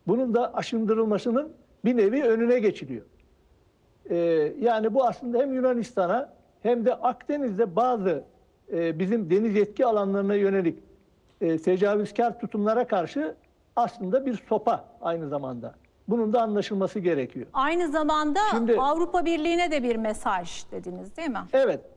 Bunun da aşındırılmasının bir nevi önüne geçiliyor. Yani bu aslında hem Yunanistan'a hem de Akdeniz'de bazı bizim deniz yetki alanlarına yönelik tecavüzkar tutumlara karşı aslında bir sopa aynı zamanda. Bunun da anlaşılması gerekiyor. Aynı zamanda Şimdi, Avrupa Birliği'ne de bir mesaj dediniz değil mi? Evet.